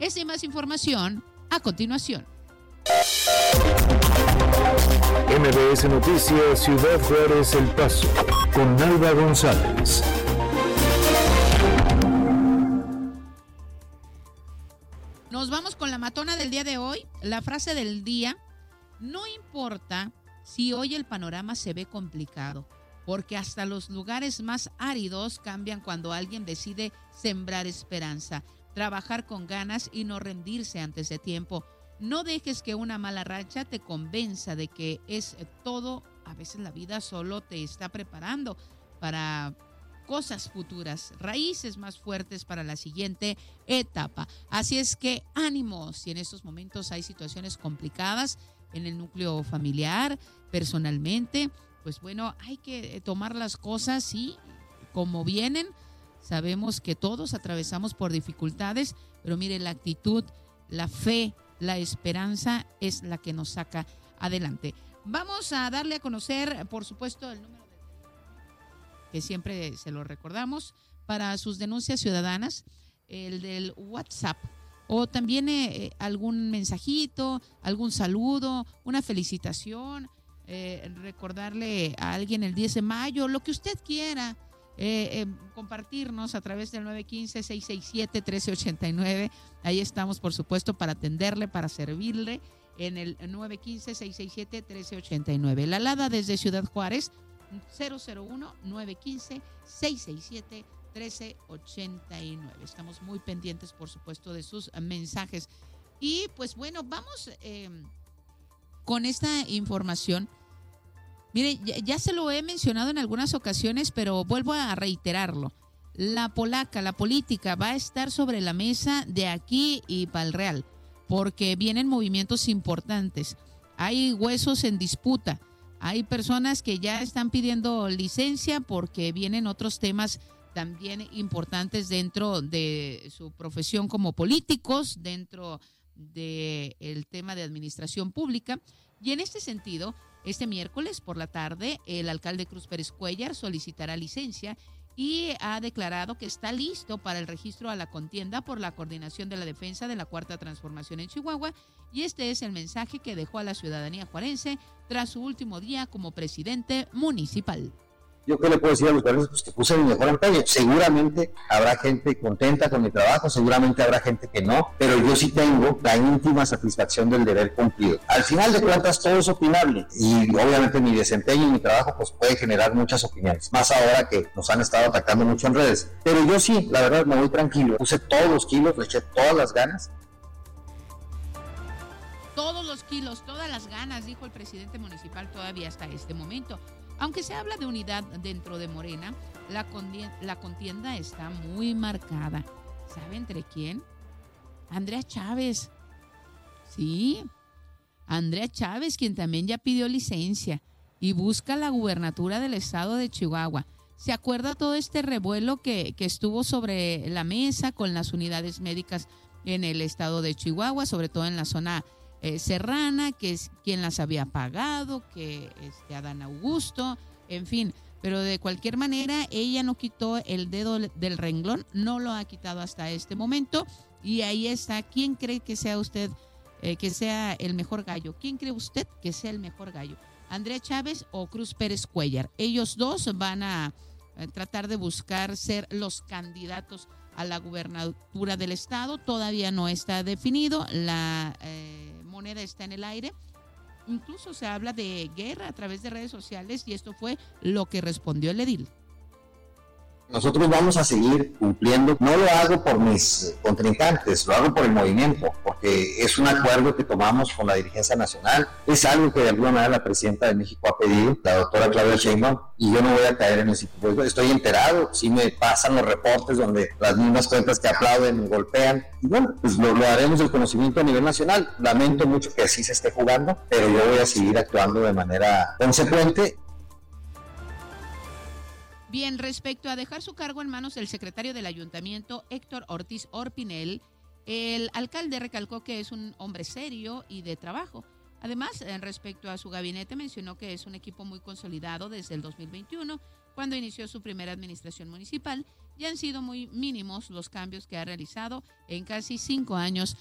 Esta y más información a continuación. MBS Noticias, Ciudad Juárez, El Paso, con Alba González. Nos vamos con la matona del día de hoy. La frase del día: no importa si hoy el panorama se ve complicado, porque hasta los lugares más áridos cambian cuando alguien decide sembrar esperanza, trabajar con ganas y no rendirse antes de tiempo. No dejes que una mala racha te convenza de que es todo. A veces la vida solo te está preparando para cosas futuras, raíces más fuertes para la siguiente etapa. Así es que ánimo, si en estos momentos hay situaciones complicadas en el núcleo familiar, personalmente, pues bueno, hay que tomar las cosas sí como vienen. Sabemos que todos atravesamos por dificultades, pero mire, la actitud, la fe, la esperanza es la que nos saca adelante. Vamos a darle a conocer, por supuesto, el número de que siempre se lo recordamos para sus denuncias ciudadanas, el del WhatsApp, o también algún mensajito, algún saludo, una felicitación, recordarle a alguien el 10 de mayo, lo que usted quiera. Compartirnos a través del 915-667-1389. Ahí estamos, por supuesto, para atenderle, para servirle, en el 915-667-1389. La Lada desde Ciudad Juárez, 001-915-667-1389. Estamos muy pendientes, por supuesto, de sus mensajes. Y pues bueno, vamos con esta información. Mire, ya se lo he mencionado en algunas ocasiones, pero vuelvo a reiterarlo. La política va a estar sobre la mesa de aquí y para el Real, porque vienen movimientos importantes. Hay huesos en disputa. Hay personas que ya están pidiendo licencia porque vienen otros temas también importantes dentro de su profesión como políticos, dentro del tema de administración pública. Y en este sentido, este miércoles por la tarde, el alcalde Cruz Pérez Cuéllar solicitará licencia y ha declarado que está listo para el registro a la contienda por la coordinación de la defensa de la Cuarta Transformación en Chihuahua, y este es el mensaje que dejó a la ciudadanía juarense tras su último día como presidente municipal. ¿Yo qué le puedo decir a los juarenses? Pues que puse mi mejor empeño. Seguramente habrá gente contenta con mi trabajo, seguramente habrá gente que no, pero yo sí tengo la íntima satisfacción del deber cumplido. Al final de cuentas todo es opinable y obviamente mi desempeño y mi trabajo pues puede generar muchas opiniones, más ahora que nos han estado atacando mucho en redes. Pero yo sí, la verdad, me voy tranquilo. Puse todos los kilos, le eché todas las ganas. Todos los kilos, todas las ganas, dijo el presidente municipal todavía hasta este momento. Aunque se habla de unidad dentro de Morena, la contienda está muy marcada. ¿Sabe entre quién? Andrea Chávez. Sí, Andrea Chávez, quien también ya pidió licencia y busca la gubernatura del estado de Chihuahua. ¿Se acuerda todo este revuelo que estuvo sobre la mesa con las unidades médicas en el estado de Chihuahua, sobre todo en la zona serrana, que es quien las había pagado, que Adán Augusto, en fin? Pero de cualquier manera, ella no quitó el dedo del renglón, no lo ha quitado hasta este momento, y ahí está. ¿Quién cree que sea usted, que sea el mejor gallo? ¿Quién cree usted que sea el mejor gallo? ¿Andrea Chávez o Cruz Pérez Cuéllar? Ellos dos van a tratar de buscar ser los candidatos a la gubernatura del estado. Todavía no está definido, la moneda está en el aire. Incluso se habla de guerra a través de redes sociales, y esto fue lo que respondió el edil. Nosotros vamos a seguir cumpliendo. No lo hago por mis contrincantes, lo hago por el movimiento, porque es un acuerdo que tomamos con la dirigencia nacional. Es algo que de alguna manera la presidenta de México ha pedido, la doctora Claudia Sheinbaum, y yo no voy a caer en ese tipo de cosas. Estoy enterado, sí me pasan los reportes donde las mismas cuentas que aplauden me golpean, y bueno, pues lo haremos del conocimiento a nivel nacional. Lamento mucho que así se esté jugando, pero yo voy a seguir actuando de manera consecuente. Bien, respecto a dejar su cargo en manos del secretario del ayuntamiento, Héctor Ortiz Orpinel, el alcalde recalcó que es un hombre serio y de trabajo. Además, respecto a su gabinete, mencionó que es un equipo muy consolidado desde el 2021, cuando inició su primera administración municipal, y han sido muy mínimos los cambios que ha realizado en casi 5 años